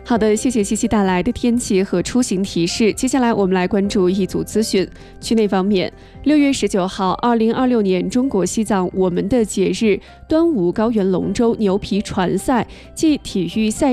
好的，谢谢西西带来的天气和出行提示。接下来我们来关注一组资讯。区内方面，6月19号，2026年中国西藏我们的节日端午高原龙舟牛皮船赛暨体育赛